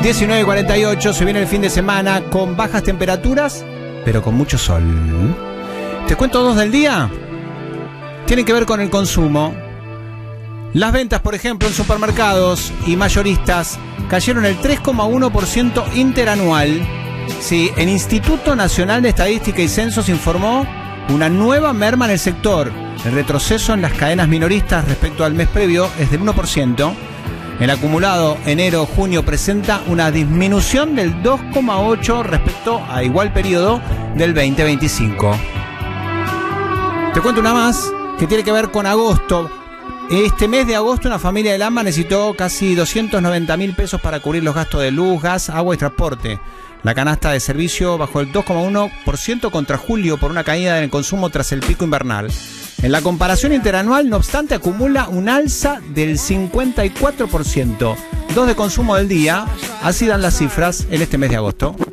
19:48, se viene el fin de semana con bajas temperaturas, pero con mucho sol. Te cuento dos del día. Tienen que ver con el consumo. Las ventas, por ejemplo, en supermercados y mayoristas cayeron el 3,1% interanual. Sí, el Instituto Nacional de Estadística y Censos informó una nueva merma en el sector. El retroceso en las cadenas minoristas respecto al mes previo es del 1%. El acumulado enero-junio presenta una disminución del 2,8% respecto a igual periodo del 2025. Te cuento una más que tiene que ver con agosto. Este mes de agosto una familia de Lamba necesitó casi 290.000 pesos para cubrir los gastos de luz, gas, agua y transporte. La canasta de servicio bajó el 2,1% contra julio por una caída en el consumo tras el pico invernal. En la comparación interanual, no obstante, acumula un alza del 54%. 2 de consumo del día, así dan las cifras en este mes de agosto.